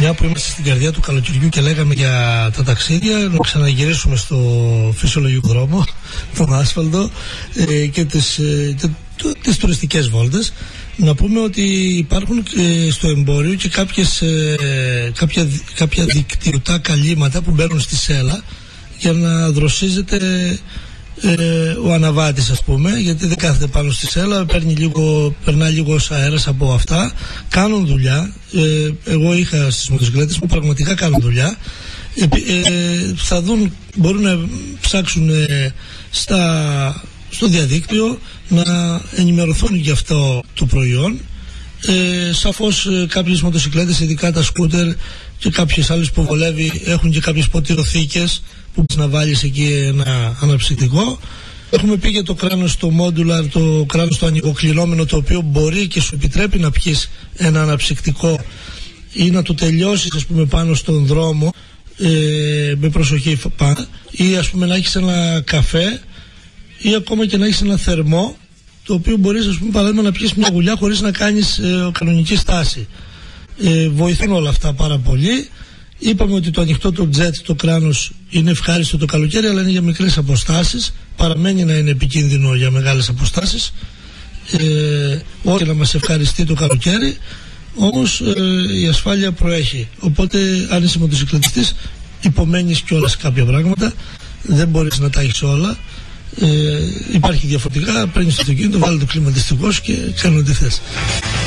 Μια που είμαστε στην καρδιά του καλοκαιριού και λέγαμε για τα ταξίδια, να ξαναγυρίσουμε στο φυσιολογικό δρόμο, τον άσφαλτο και τις τουριστικές βόλτες. Να πούμε ότι υπάρχουν στο εμπόριο και κάποια δικτυωτά καλύματα που μπαίνουν στη σέλα για να δροσίζεται ο αναβάτης, ας πούμε, γιατί δεν κάθεται πάνω στη σέλα, περνά λίγος αέρας από αυτά, κάνουν δουλειά. Εγώ είχα στις μοτοσυκλέτες μου, πραγματικά κάνουν δουλειά. Θα δουν, μπορούν να ψάξουν στο διαδίκτυο να ενημερωθούν για αυτό το προϊόν. Σαφώς κάποιες μοτοσυκλέτες, ειδικά τα σκούτερ και κάποιες άλλες που βολεύει, έχουν και κάποιες ποτηροθήκες που μπορείς να βάλεις εκεί ένα αναψυκτικό. Έχουμε πει για το κράνος το modular, το κράνος το ανοιγοκλεινόμενο, το οποίο μπορεί και σου επιτρέπει να πιεις ένα αναψυκτικό ή να το τελειώσεις, ας πούμε, πάνω στον δρόμο με προσοχή πάνω, ή ας πούμε να έχεις ένα καφέ ή ακόμα και να έχεις ένα θερμό, το οποίο μπορείς, ας πούμε, παράδειγμα, να πιεις μια γουλιά χωρίς να κάνεις κανονική στάση. Βοηθούν όλα αυτά πάρα πολύ. Είπαμε ότι το ανοιχτό το jet, το κράνος, είναι ευχάριστο το καλοκαίρι, αλλά είναι για μικρές αποστάσεις. Παραμένει να είναι επικίνδυνο για μεγάλες αποστάσεις. Όχι να μας ευχαριστεί το καλοκαίρι, όμως η ασφάλεια προέχει. Οπότε αν είσαι μοτοσυκλετιστής, υπομένεις κιόλας κάποια πράγματα, δεν μπορείς να τα έχεις όλα. Υπάρχει διαφορετικά, παίρνεις το αυτοκίνητο, βάλει το κλιματιστικό σου και κάνει ό,τι θες.